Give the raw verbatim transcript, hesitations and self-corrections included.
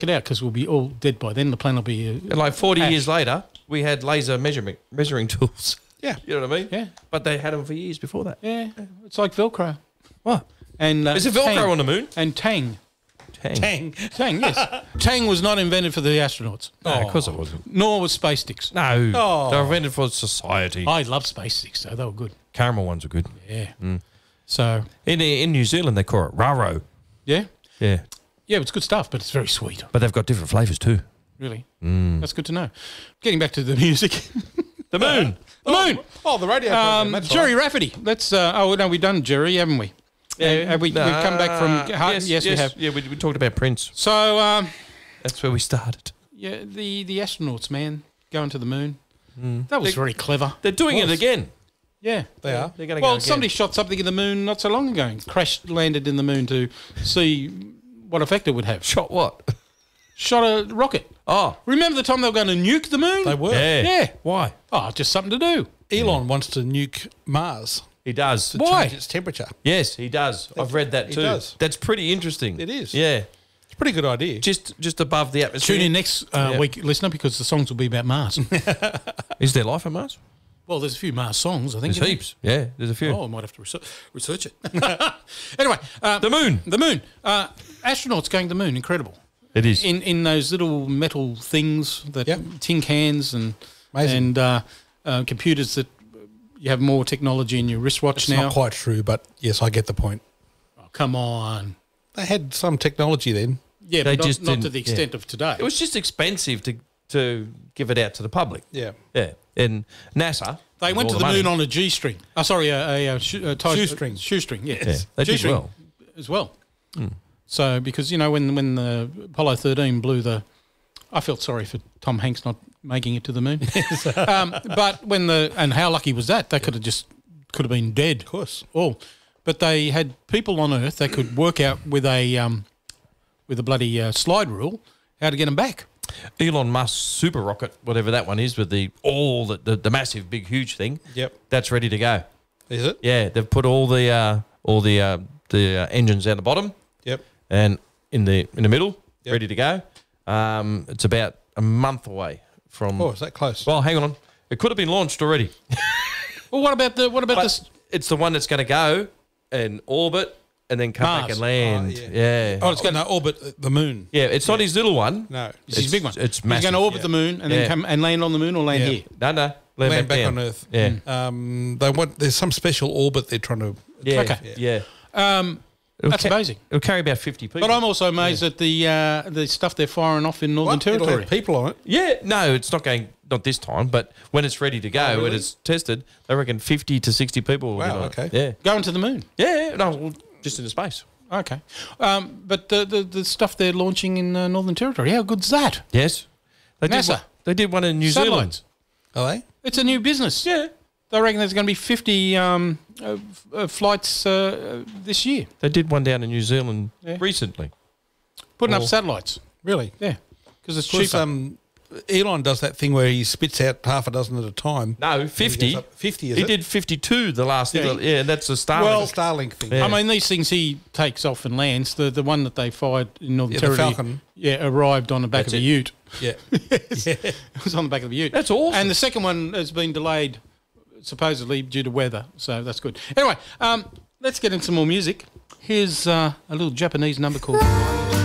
it out because we'll be all dead by then. The plane will be... Uh, And like forty ash. years later, we had laser measurement measuring tools. Yeah. You know what I mean? Yeah. But they had them for years before that. Yeah, it's like Velcro. What? And uh, Is it Velcro Tang. on the moon? And Tang. Tang. Tang. Tang, yes. Tang was not invented for the astronauts. No, of course it wasn't. Nor was space sticks. No. Oh. They were invented for society. I love space sticks, though. They were good. Caramel ones are good. Yeah. So, In in New Zealand, they call it Raro. yeah. Yeah. Yeah, it's good stuff, but it's very sweet, But they've got different flavours too. really. That's good to know. Getting back to the music. The moon. The moon. Oh, the radio program. Um, That's Jerry right. Rafferty. Let's. Uh, oh no, we've done Jerry, haven't we? Yeah. Have we? We've come back from. Uh, Yes, yes, we have. Yeah, we, we talked about Prince. So um, That's where we started. yeah, the the astronauts, man, going to the moon. That was very clever. They're doing it course. again. Yeah. They are. They're going to Well, go again. somebody shot something in the moon not so long ago. and Crashed, landed in the moon to see what effect it would have. shot what? Shot a rocket. Oh, Remember the time they were going to nuke the moon? They were. yeah. Yeah. Why? Oh, just something to do. Elon wants to nuke Mars He does. to Why? change its temperature. Yes, he does. I've read that He too. does. That's pretty interesting. It is. Yeah. It's a pretty good idea. Just just above the atmosphere. Tune in next uh, Yeah. week, listener, because the songs will be about Mars. Is there life on Mars? Well, there's a few Mars songs, I think. There's isn't heaps. Yeah, there's a few. there? Oh, I might have to research, research it. Anyway, uh, The moon. the moon. Uh, astronauts going to the moon, incredible. It is. In in those little metal things, that Yep. tin cans and Amazing. and uh, uh, computers that you have more technology in your wristwatch It's now. not quite true, but yes, I get the point. Oh, come on. They had some technology then. Yeah, They but not, just not to didn't- the extent of today. It was just expensive to to give it out to the public. Yeah. Yeah. And NASA. They went to all the, money. moon on a G string. Oh, sorry, a, a, a, shoe, a tie, Shoestring. Shoestring, yes. Yeah, they did Shoestring well. as well. So, because, you know, when when the Apollo thirteen blew the... I felt sorry for Tom Hanks not making it to the moon. um, but when the... And how lucky was that? They could have just... Could have been dead. Of course. All. But they had people on Earth. They could work out with a... Um, with a bloody uh, slide rule how to get them back. Elon Musk's super rocket, whatever that one is, with the all the, the, the massive, big, huge thing. Yep. That's ready to go. Is it? Yeah, they've put all the uh, all the uh, the uh, engines down the bottom Yep. and in the in the middle, Yep. ready to go. Um, it's about a month away from. Oh, is that close? Well, hang on, it could have been launched already. Well, what about the... What about But this... it's the one that's going to go and orbit and then come back Mars. and land. Oh, yeah. oh, it's going to orbit the moon. Yeah, it's not his little one. No. This is a big one. It's He's massive. going to orbit yeah. the moon and Yeah. then come and land on the moon or land Yeah. here. No, no. Land, Land back down. on Earth. Yeah. Um, they want. There's some special orbit they're trying to. Yeah. Okay. Yeah. Um, It'll that's ca- amazing. It'll carry about fifty people. But I'm also amazed at the uh, the stuff they're firing off in Northern What? It'll Territory. have people on it. Yeah, no, it's not going. Not this time, but when it's ready to go, Oh, really? when it's tested, they reckon fifty to sixty people. Will Wow, get on it. okay. Yeah. Going to the moon. Yeah. Yeah. No, well, just into space. Okay. Um, but the, the the stuff they're launching in uh, Northern Territory, how good's that? Yes. They did NASA. one, they did one in New Satellites. Zealand. Are they? It's a new business. Yeah. They reckon there's going to be fifty um, uh, f- uh, flights uh, uh, this year. They did one down in New Zealand Yeah. recently. Putting Well- up satellites. Really? Yeah. Because it's Of course, cheaper. um, Elon does that thing where he spits out half a dozen at a time. No, fifty. He goes up- fifty, is He it? did fifty-two the last. Yeah. Yeah, yeah that's a Starlink. Well, Starlink thing. Yeah. I mean, these things he takes off and lands. The the one that they fired in Northern Yeah, the Territory, Falcon. yeah, arrived on the back That's of a it. Ute. Yeah. It was on the back of the Ute. That's awesome. And the second one has been delayed, supposedly due to weather. So that's good. Anyway, um, let's get into some more music. Here's uh, a little Japanese number called.